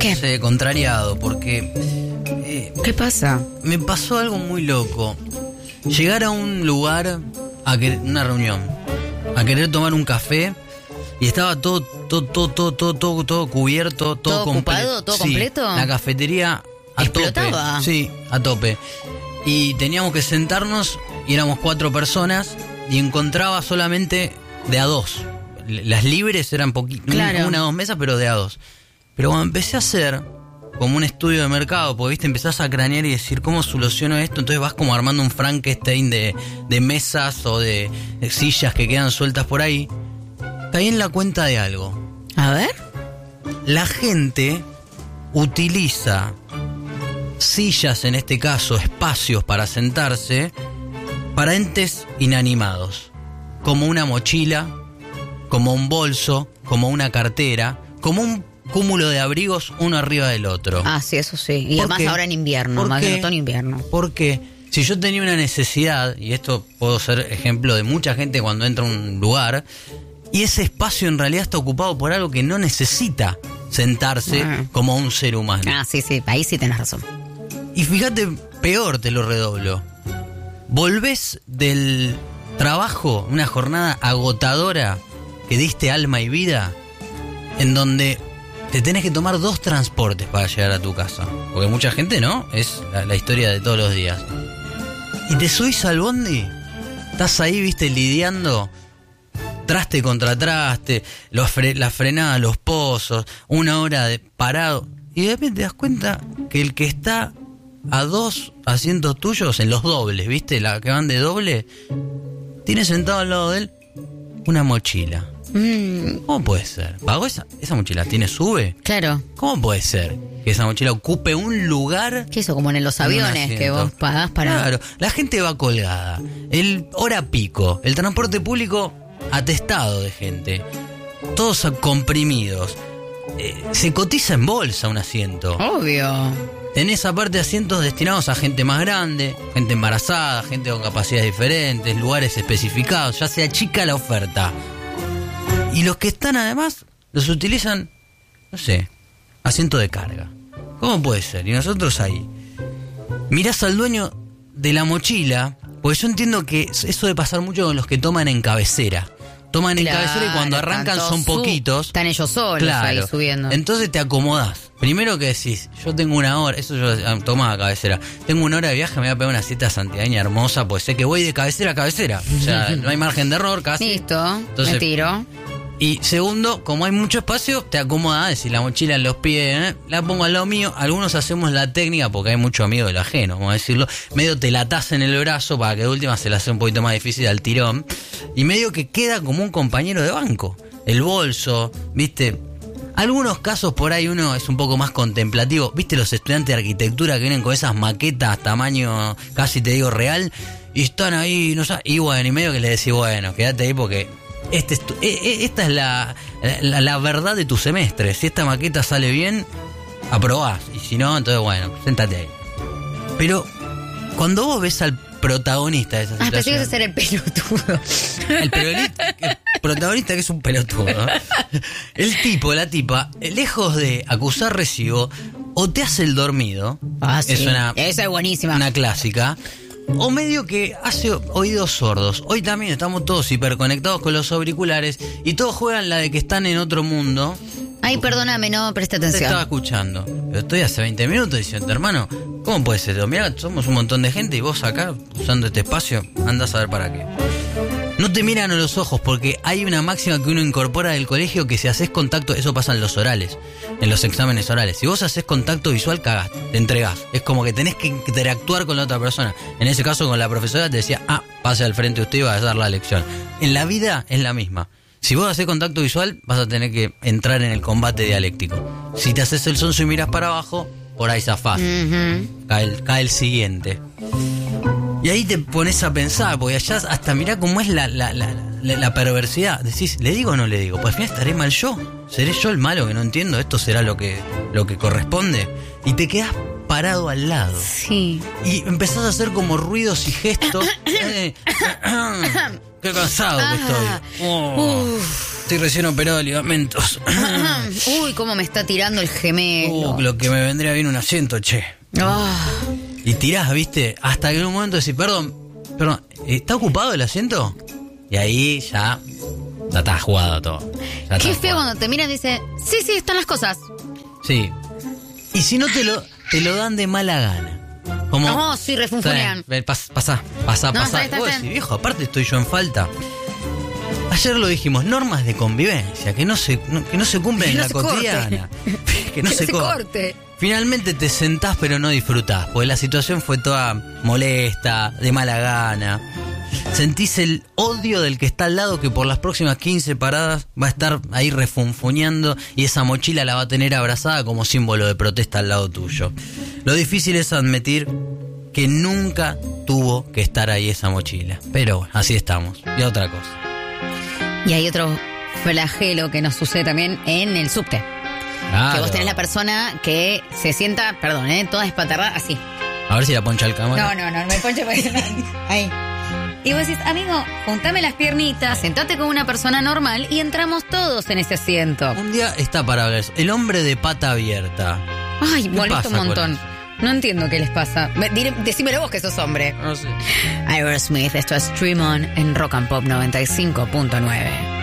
¿Qué? No sé, contrariado, porque... ¿Qué pasa? Me pasó algo muy loco. Llegar a un lugar, una reunión, a querer tomar un café, y estaba todo cubierto, ¿Todo ocupado? ¿Todo completo? La cafetería a ¿Explotaba? tope. Sí, a tope. Y teníamos que sentarnos, y éramos 4 personas, y encontraba solamente de a 2. Las libres eran Claro. una o 2 mesas, pero de a 2. Pero cuando empecé a hacer como un estudio de mercado, porque viste, empezás a cranear y decir cómo soluciono esto, entonces vas como armando un Frankenstein de mesas o de sillas que quedan sueltas por ahí. Caí en la cuenta de algo. A ver. La gente utiliza sillas, en este caso, espacios para sentarse, para entes inanimados, como una mochila, como un bolso, como una cartera, como un cúmulo de abrigos uno arriba del otro. Ah, sí, eso sí. Y ¿Por además qué? ahora en invierno, ¿Por más qué? en otoño-invierno. Porque si yo tenía una necesidad, y esto puedo ser ejemplo de mucha gente cuando entra a un lugar, y ese espacio en realidad está ocupado por algo que no necesita sentarse como un ser humano. Ah, sí, ahí sí tenés razón. Y fíjate, peor te lo redoblo. Volvés del trabajo, una jornada agotadora que diste alma y vida, en donde te tenés que tomar 2 transportes para llegar a tu casa. Porque mucha gente, ¿no? Es la historia de todos los días. Y te subís al bondi, estás ahí, viste, lidiando traste contra traste, la frenada, los pozos, 1 hora de parado. Y de repente te das cuenta que el que está a 2 asientos tuyos, en los dobles, ¿viste? La que van de doble, tiene sentado al lado de él una mochila. ¿Cómo puede ser? ¿Pagó esa mochila? ¿Tiene sube? Claro. ¿Cómo puede ser que esa mochila ocupe un lugar? ¿Qué eso? Como en los en un aviones que asiento? vos pagás para... Claro, la gente va colgada. Hora pico, el transporte público atestado de gente. Todos comprimidos. Se cotiza en bolsa un asiento. Obvio. Tenés aparte asientos destinados a gente más grande, gente embarazada, gente con capacidades diferentes, lugares especificados, ya se achica la oferta. Y los que están además, los utilizan, no sé, asiento de carga. ¿Cómo puede ser? Y nosotros ahí. Mirás al dueño de la mochila, porque yo entiendo que eso de pasar mucho con los que toman en cabecera. Toman en cabecera y cuando arrancan son poquitos. Están ellos solos claro, ahí subiendo. Entonces te acomodás. Primero que decís, yo tengo 1 hora, eso yo tomaba cabecera. Tengo 1 hora de viaje, me voy a pegar una siesta santiagueña hermosa, pues sé que voy de cabecera a cabecera. O sea, no hay margen de error casi. Listo, entonces, me tiro. Y segundo, como hay mucho espacio, te acomodás, decís la mochila en los pies, la pongo al lado mío. Algunos hacemos la técnica, porque hay mucho amigo del ajeno, vamos a decirlo. Medio te la atás en el brazo para que de última se la hace un poquito más difícil al tirón. Y medio que queda como un compañero de banco. El bolso, ¿viste? Algunos casos por ahí uno es un poco más contemplativo. ¿Viste los estudiantes de arquitectura que vienen con esas maquetas tamaño casi te digo real? Y están ahí, no sé, y bueno, y medio que le decís, bueno, quédate ahí porque esta es la verdad de tu semestre. Si esta maqueta sale bien, aprobás. Y si no, entonces bueno, sentate ahí. Pero cuando vos ves al protagonista de esa situación... pensé que ese era el pelotudo. El protagonista que es un pelotudo, ¿no? El tipo, la tipa, lejos de acusar recibo, o te hace el dormido. Ah, sí. Esa es buenísima. Una clásica. O medio que hace oídos sordos. Hoy también estamos todos hiperconectados con los auriculares y todos juegan la de que están en otro mundo. Ay, perdóname, no presta Te atención. estaba escuchando. Pero estoy hace 20 minutos diciendo, hermano, ¿cómo puede ser? Mirá, somos un montón de gente y vos acá, usando este espacio, andás a ver para qué. No te miran a los ojos porque hay una máxima que uno incorpora del colegio que si haces contacto, eso pasa en los orales, en los exámenes orales. Si vos haces contacto visual, cagaste, te entregás. Es como que tenés que interactuar con la otra persona. En ese caso con la profesora te decía, pase al frente usted y va a dar la lección. En la vida es la misma. Si vos haces contacto visual, vas a tener que entrar en el combate dialéctico. Si te haces el sonso y miras para abajo, por ahí zafás. Cae el siguiente. Y ahí te pones a pensar, porque allá hasta mirá cómo es la perversidad. Decís, ¿le digo o no le digo? Pues al final estaré mal yo. ¿Seré yo el malo que no entiendo? ¿Esto será lo que corresponde? Y te quedás parado al lado. Sí. Y empezás a hacer como ruidos y gestos. Qué cansado que estoy. estoy recién operado de ligamentos. Uy, cómo me está tirando el gemelo. Lo que me vendría bien un asiento, che. Y tirás, ¿viste? Hasta que en un momento decís, perdón, ¿está ocupado el asiento? Y ahí ya está jugado todo. Qué feo cuando te miran y dicen, sí, están las cosas. Sí. Y si no te lo dan de mala gana. Como, sí, refunfunean. Pasá. Está Vos bien. decís, viejo, aparte estoy yo en falta. Ayer lo dijimos, normas de convivencia, que no se cumplen en la cotidiana. Que no se corte. Finalmente te sentás pero no disfrutás, porque la situación fue toda molesta, de mala gana. Sentís el odio del que está al lado, que por las próximas 15 paradas va a estar ahí refunfuñando y esa mochila la va a tener abrazada como símbolo de protesta al lado tuyo. Lo difícil es admitir que nunca tuvo que estar ahí esa mochila. Pero bueno, así estamos. Y otra cosa. Y hay otro flagelo que nos sucede también en el subte. Claro. Que vos tenés la persona que se sienta, toda espatarrada, así. A ver si la poncha al cámara. No me ponche porque ahí. Y vos decís, amigo, juntame las piernitas, sentate con una persona normal y entramos todos en ese asiento. Un día está para ver eso. El hombre de pata abierta. Ay, ¿Qué molesta pasa un montón. con No entiendo qué les pasa. Decímelo vos que sos hombre. No sé. Aerosmith, esto es Stream On en Rock and Pop 95.9.